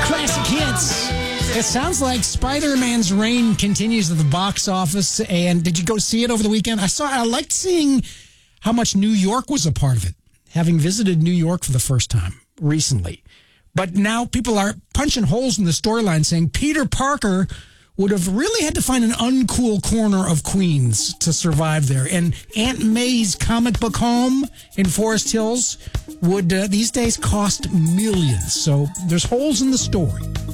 Classic hits. It sounds like Spider-Man's reign continues at the box office. And did you go see it over the weekend? I liked seeing how much New York was a part of it, having visited New York for the first time recently. But now people are punching holes in the storyline, saying Peter Parker would have really had to find an uncool corner of Queens to survive there. And Aunt May's comic book home in Forest Hills would these days cost millions. So there's holes in the story.